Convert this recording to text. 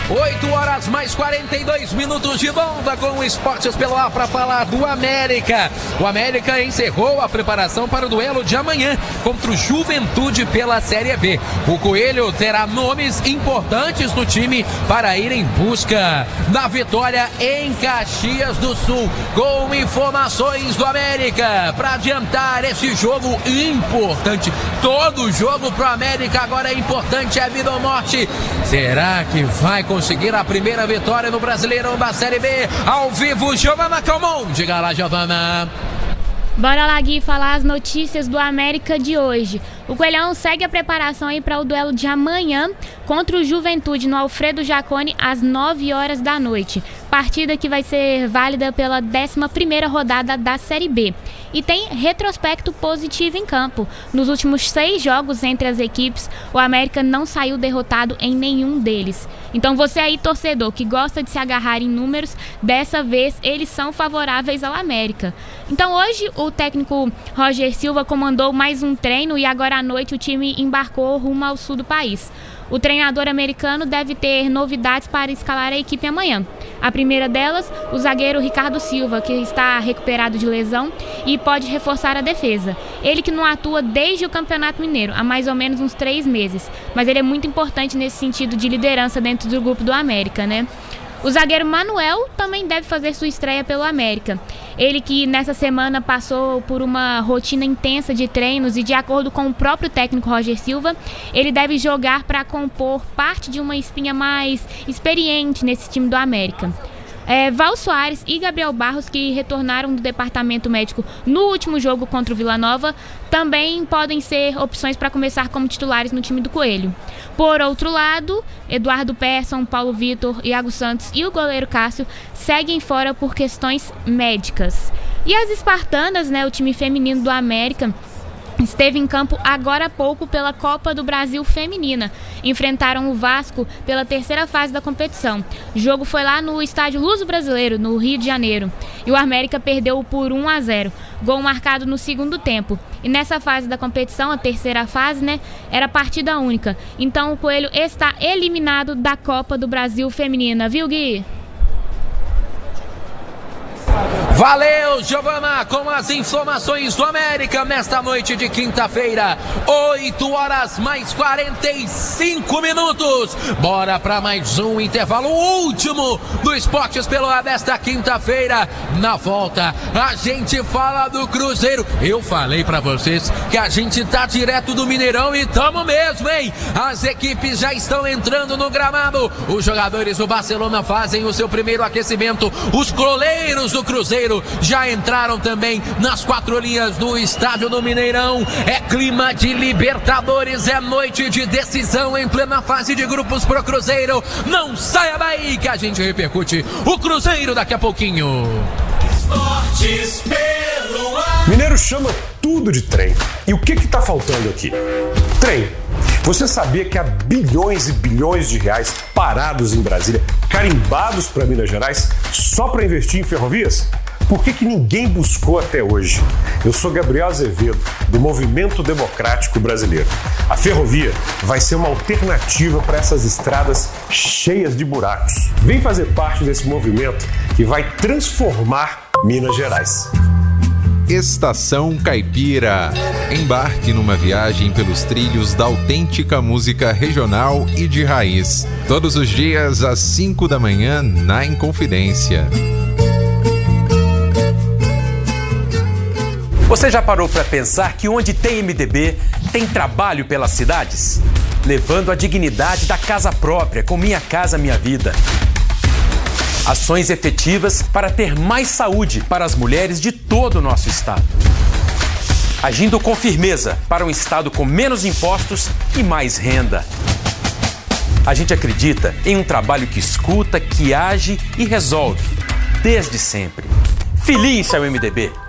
8 horas mais 42 minutos de volta com o Esportes pelo Ar para falar do América. O América encerrou a preparação para o duelo de amanhã contra o Juventude pela Série B. O Coelho terá nomes importantes no time para ir em busca da vitória em Caxias do Sul. Com informações do América para adiantar esse jogo importante. Todo jogo pro América agora é importante, é vida ou morte. Será que vai conseguir a primeira vitória no Brasileirão da Série B? Ao vivo, Giovana Calmon. Diga lá, Giovana. Bora lá, Gui, falar as notícias do América de hoje. O Coelhão segue a preparação aí para o duelo de amanhã contra o Juventude no Alfredo Jaconi às 9 horas da noite. Partida que vai ser válida pela 11ª rodada da Série B. E tem retrospecto positivo em campo. Nos últimos 6 jogos entre as equipes, o América não saiu derrotado em nenhum deles. Então você aí, torcedor, que gosta de se agarrar em números, dessa vez eles são favoráveis ao América. Então hoje o técnico Roger Silva comandou mais um treino e agora à noite o time embarcou rumo ao sul do país. O treinador americano deve ter novidades para escalar a equipe amanhã. A primeira delas, o zagueiro Ricardo Silva, que está recuperado de lesão e pode reforçar a defesa. Ele que não atua desde o Campeonato Mineiro, há mais ou menos uns 3 meses. Mas ele é muito importante nesse sentido de liderança dentro do grupo do América, né? O zagueiro Manuel também deve fazer sua estreia pelo América. Ele que nessa semana passou por uma rotina intensa de treinos e, de acordo com o próprio técnico Roger Silva, ele deve jogar para compor parte de uma espinha mais experiente nesse time do América. Val Soares e Gabriel Barros, que retornaram do departamento médico no último jogo contra o Vila Nova, também podem ser opções para começar como titulares no time do Coelho. Por outro lado, Eduardo Persson, Paulo Vitor, Iago Santos e o goleiro Cássio seguem fora por questões médicas. E as espartanas, o time feminino do América, esteve em campo agora há pouco pela Copa do Brasil Feminina. Enfrentaram o Vasco pela 3ª fase da competição. O jogo foi lá no estádio Luso Brasileiro, no Rio de Janeiro. E o América perdeu por 1-0. Gol marcado no segundo tempo. E nessa fase da competição, a 3ª fase, era partida única. Então o Coelho está eliminado da Copa do Brasil Feminina. Viu, Gui? Valeu, Giovana, com as informações do América nesta noite de quinta-feira, 8 horas mais 45 minutos. Bora para mais um intervalo, o último do Esportes pelo Ar desta quinta-feira. Na volta, a gente fala do Cruzeiro. Eu falei para vocês que a gente tá direto do Mineirão e tamo mesmo, hein? As equipes já estão entrando no gramado. Os jogadores do Barcelona fazem o seu primeiro aquecimento. Os goleiros do Cruzeiro já entraram também nas 4 linhas do estádio do Mineirão. É clima de Libertadores, é noite de decisão em plena fase de grupos pro Cruzeiro. Não saia daí que a gente repercute o Cruzeiro daqui a pouquinho. Esportes pelo Ar. Mineiro chama tudo de trem. E o que tá faltando aqui? Trem. Você sabia que há bilhões e bilhões de reais parados em Brasília, carimbados para Minas Gerais, só para investir em ferrovias? Por que ninguém buscou até hoje? Eu sou Gabriel Azevedo, do Movimento Democrático Brasileiro. A ferrovia vai ser uma alternativa para essas estradas cheias de buracos. Vem fazer parte desse movimento que vai transformar Minas Gerais. Estação Caipira. Embarque numa viagem pelos trilhos da autêntica música regional e de raiz. Todos os dias às 5 da manhã na Inconfidência. Você já parou para pensar que onde tem MDB, tem trabalho pelas cidades? Levando a dignidade da casa própria com Minha Casa Minha Vida. Ações efetivas para ter mais saúde para as mulheres de todo o nosso estado. Agindo com firmeza para um estado com menos impostos e mais renda. A gente acredita em um trabalho que escuta, que age e resolve, desde sempre. Filie-se ao MDB.